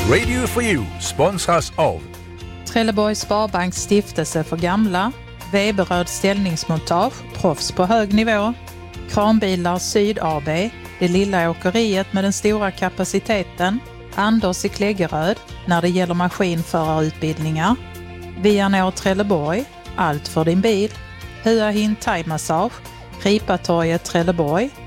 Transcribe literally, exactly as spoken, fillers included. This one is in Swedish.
Radio for You sponsras av Trelleborgs Sparbanks stiftelse för gamla, Weberöd ställningsmontage, proffs på hög nivå, Kranbilar Syd A B, det lilla åkeriet med den stora kapaciteten, Anders i Kläggeröd när det gäller maskinförarutbildningar, Vianor Trelleborg, allt för din bil, Hua Hin Thai Massage, Ripatorget Trelleborg,